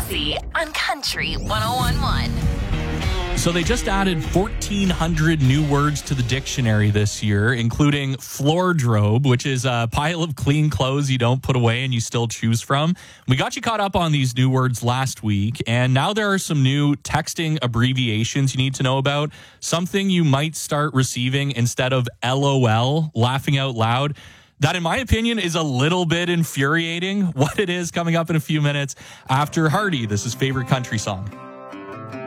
Rossi on Country 101.1. So they just added 1,400 new words to the dictionary this year, including floordrobe, which is a pile of clean clothes you don't put away and you still choose from. We got you caught up on these new words last week, and now there are some new texting abbreviations you need to know about. Something you might start receiving instead of LOL, laughing out loud. That, in my opinion, is a little bit infuriating. What it is coming up in a few minutes after Hardy. This is Favorite Country Song.